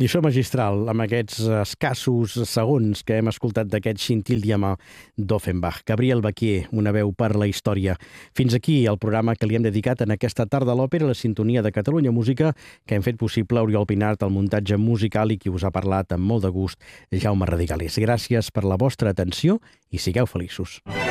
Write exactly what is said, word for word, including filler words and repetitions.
Lliçó magistral amb aquests escassos segons que hem escoltat d'aquest Scintille Diamant d'Offenbach. Gabriel Baquier, una veu per la història. Fins aquí el programa que li hem dedicat en aquesta tarda a l'òpera, la sintonia de Catalunya Música, que hem fet possible Oriol Pinart, el muntatge musical, i qui us ha parlat amb molt de gust, Jaume Radigales. Gràcies per la vostra atenció i sigueu feliços.